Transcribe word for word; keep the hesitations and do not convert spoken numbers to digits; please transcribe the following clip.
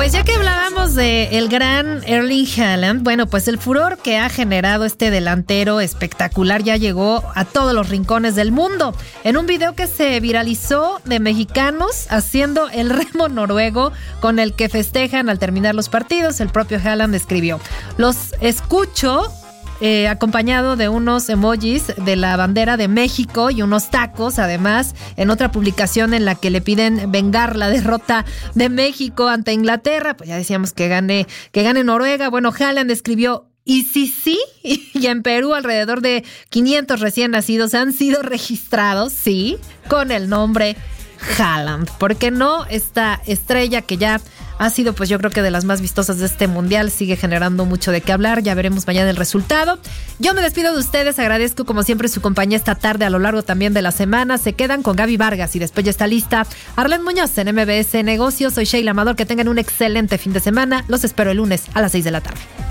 Pues ya que hablábamos de el gran Erling Haaland, bueno, pues el furor que ha generado este delantero espectacular ya llegó a todos los rincones del mundo. En un video que se viralizó de mexicanos haciendo el remo noruego con el que festejan al terminar los partidos, el propio Haaland escribió: los escucho Eh, acompañado de unos emojis de la bandera de México y unos tacos, además, en otra publicación en la que le piden vengar la derrota de México ante Inglaterra. Pues ya decíamos que gane, que gane Noruega. Bueno, Haaland escribió: y sí, sí, y en Perú alrededor de quinientos recién nacidos han sido registrados, sí, con el nombre Haaland. ¿Por qué no? Esta estrella que ya ha sido, pues yo creo que de las más vistosas de este mundial, sigue generando mucho de qué hablar. Ya veremos mañana el resultado. Yo me despido de ustedes, agradezco como siempre su compañía esta tarde, a lo largo también de la semana. Se quedan con Gaby Vargas y después ya está lista Arlene Muñoz en M B S Negocios. Soy Sheila Amador, que tengan un excelente fin de semana. Los espero el lunes a las seis de la tarde.